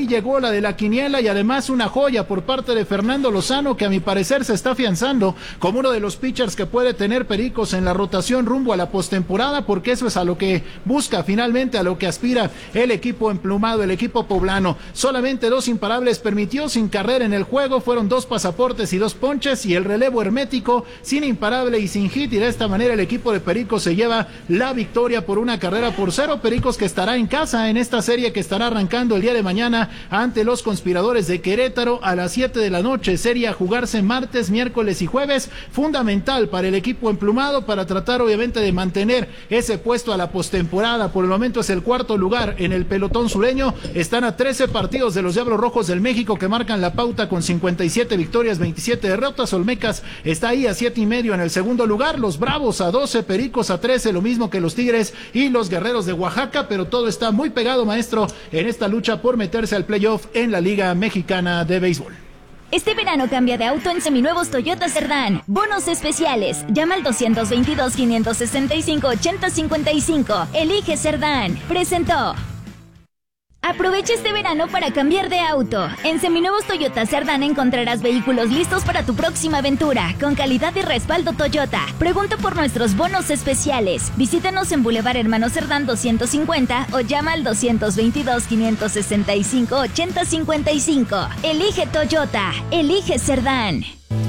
ahí llegó la de la quiniela y además una joya por parte de Fernando Lozano, que a mi parecer se está afianzando como uno de los pitchers que puede tener Pericos en la rotación rumbo a la postemporada, porque eso es a lo que busca finalmente, a lo que aspira el equipo emplumado, el equipo poblano. Solamente 2 imparables permitió, sin carrera en el juego, fueron 2 pasaportes y 2 ponches, y el relevo hermético sin imparable y sin hit, y de esta manera el equipo de Pericos se lleva la victoria por 1-0. Pericos que estará en casa en esta serie que estará arrancando el día de mañana ante los Conspiradores de Querétaro a las 7 de la noche, serie a jugarse martes, miércoles y jueves, fundamental para el equipo emplumado para tratar obviamente de mantener ese puesto a la postemporada. Por el momento es el 4º lugar en el pelotón sureño, están a 13 partidos de los Diablos Rojos del México, que marcan la pauta con 57 victorias, 27 derrotas. Olmecas está ahí a 7.5 en el segundo lugar, los Bravos a 12, Pericos a 13, lo mismo que los Tigres y los Guerreros de Oaxaca, pero todo está muy pegado, maestro, en esta lucha por meterse al playoff en la Liga Mexicana de Béisbol. Este verano cambia de auto en seminuevos Toyota Cerdán. Bonos especiales. Llama al 222-565-8055. Elige Cerdán. Presentó. Aprovecha este verano para cambiar de auto. En Seminuevos Toyota Cerdán encontrarás vehículos listos para tu próxima aventura, con calidad y respaldo Toyota. Pregunta por nuestros bonos especiales. Visítanos en Boulevard Hermano Cerdán 250 o llama al 222-565-8055. Elige Toyota. Elige Cerdán.